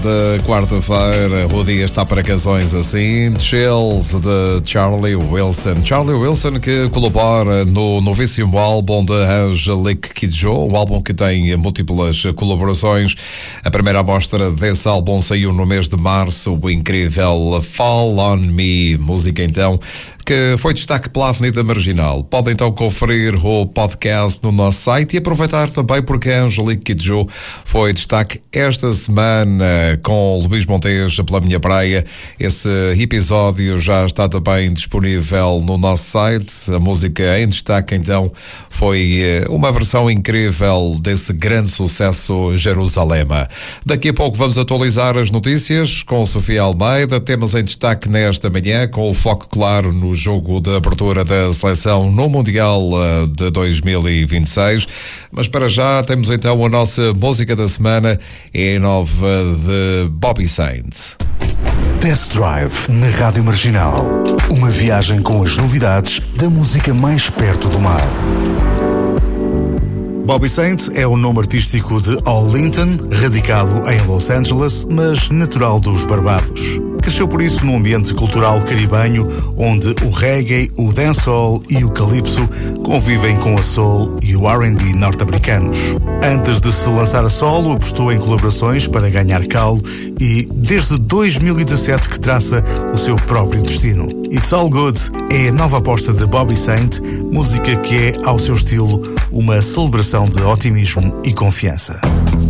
De quarta-feira, o dia está para canções assim. Chills de Charlie Wilson. Charlie Wilson que colabora no novíssimo álbum de Angelique Kidjo, um álbum que tem múltiplas colaborações. A primeira amostra desse álbum saiu no mês de março, o incrível Fall On Me, música então que foi destaque pela Avenida Marginal. Pode então conferir o podcast no nosso site e aproveitar também porque a Angelique Kidjo foi destaque esta semana com Luís Montes pela Minha Praia. Esse episódio já está também disponível no nosso site. A música em destaque então foi uma versão incrível desse grande sucesso Jerusalema. Daqui a pouco vamos atualizar as notícias com Sofia Almeida. Temos em destaque nesta manhã com o foco claro no jogo de abertura da seleção no Mundial de 2026. Mas para já temos então a nossa música da semana, é a nova de Bobby Sainz. Test Drive na Rádio Marginal. Uma viagem com as novidades da música mais perto do mar. Bobby Sainz é o nome artístico de Al Linton, radicado em Los Angeles, mas natural dos Barbados. Cresceu por isso num ambiente cultural caribenho, onde o reggae, o dancehall e o calypso convivem com a soul e o R&B norte-americanos. Antes de se lançar a solo, apostou em colaborações para ganhar calo e, desde 2017, que traça o seu próprio destino. It's All Good é a nova aposta de Bobby Sainz, música que é, ao seu estilo, uma celebração de otimismo e confiança.